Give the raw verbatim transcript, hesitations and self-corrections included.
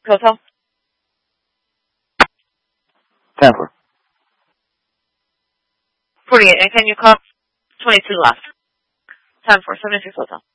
Total? ten four. forty-eight. And can you call twenty-two left? ten four. seventy-six total.